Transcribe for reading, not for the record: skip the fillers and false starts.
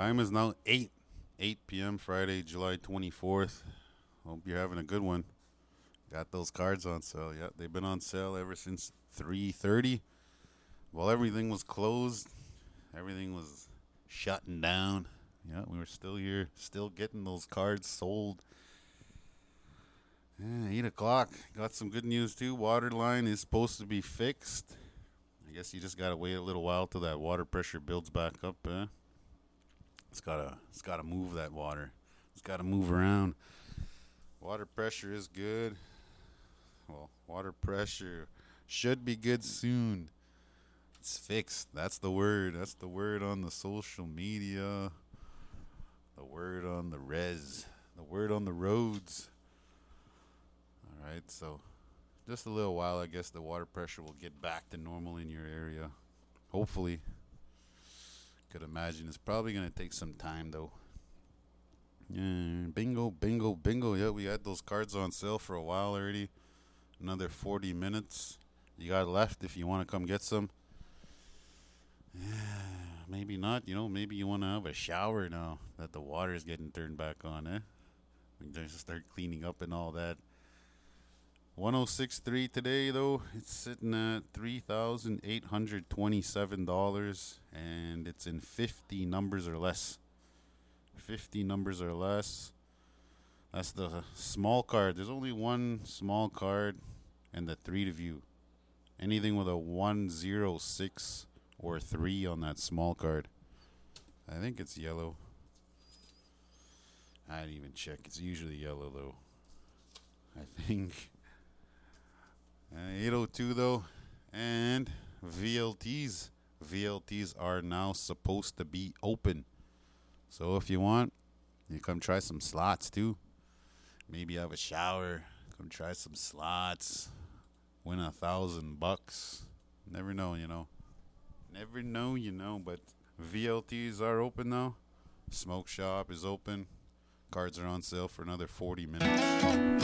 Time is now 8 p.m. Friday, July 24th. Hope you're having a good one. Got those cards on sale. Yeah, they've been on sale ever since 3:30. While everything was closed, everything was shutting down. Yeah, we were still here, still getting those cards sold. Yeah, 8 o'clock. Got some good news too. Water line is supposed to be fixed. I guess you just gotta wait a little while till that water pressure builds back up. It's gotta move that water. It's gotta move around. Water pressure is good. Well, water pressure should be good soon. It's fixed. That's the word. That's the word on the social media. The word on the res. The word on the roads. All right, so just a little while, I guess the water pressure will get back to normal in your area. Hopefully. Could imagine it's probably going to take some time, though. Yeah, bingo, bingo, bingo. Yeah, we had those cards on sale for a while already. Another 40 minutes. You got left if you want to come get some. Yeah, maybe not. Maybe you want to have a shower now that the water is getting turned back on, eh? We just start cleaning up and all that. 106.3 today, though. It's sitting at $3,827, and it's in 50 numbers or less. 50 numbers or less. That's the small card. There's only one small card and the 3 to view. Anything with a 106 or 3 on that small card. I think it's yellow. I didn't even check. It's usually yellow, though. I think. 802 though, and VLTs are now supposed to be open. So if you want, you come try some slots too. Maybe have a shower. Come try some slots. Win $1,000. Never know, Never know, but VLTs are open now. Smoke shop is open. Cards are on sale for another 40 minutes.